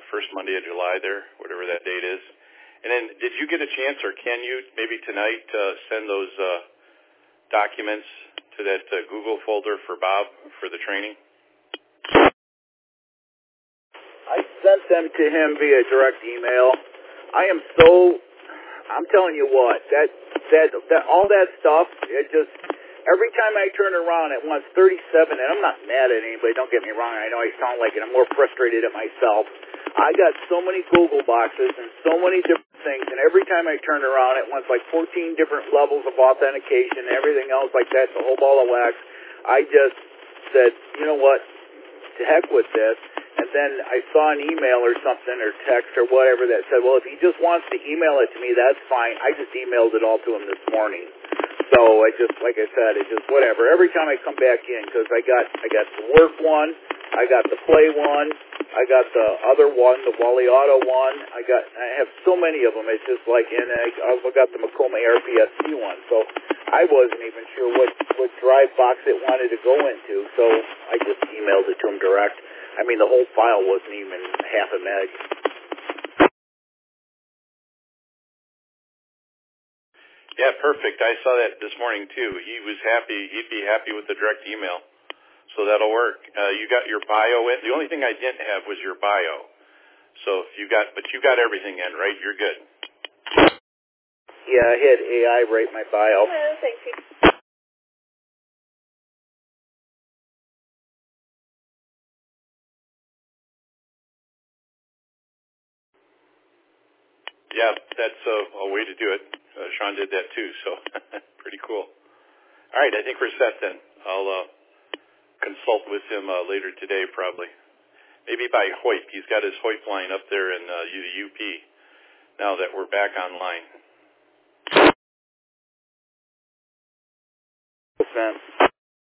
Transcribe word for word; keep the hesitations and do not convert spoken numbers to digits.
first Monday of July there, whatever that date is. And then did you get a chance, or can you maybe tonight uh, send those uh, documents to that uh, Google folder for Bob for the training? I sent them to him via direct email. I am so, I'm telling you what, that, that, that all that stuff, it just, every time I turn around at once, thirty-seven, and I'm not mad at anybody, don't get me wrong, I know I sound like it, I'm more frustrated at myself. I got so many Google boxes and so many different things, and every time I turn around at once, like fourteen different levels of authentication and everything else like that, the whole ball of wax, I just said, you know what, to heck with this. And then I saw an email or something or text or whatever that said, well, if he just wants to email it to me, that's fine. I just emailed it all to him this morning. So I just, like I said, it just whatever. Every time I come back in, because I got I got the work one, I got the play one, I got the other one, the Wally Auto one. I got I have so many of them. It's just like, and I also got the Macoma R P S C one. So I wasn't even sure what what drive box it wanted to go into. So I just emailed it to him direct. I mean, the whole file wasn't even half a meg. Yeah, perfect. I saw that this morning, too. He was happy. He'd be happy with the direct email. So that'll work. Uh, you got your bio in. The only thing I didn't have was your bio. So if you got, but you got everything in, right? You're good. Yeah, I had A I write my bio. Hello, thank you. Yeah, that's a, a way to do it. Uh, Sean did that too, so pretty cool. All right, I think we're set then. I'll uh, consult with him uh, later today probably. Maybe by Hoyt. He's got his Hoyt line up there in uh, the U P now that we're back online. Sense.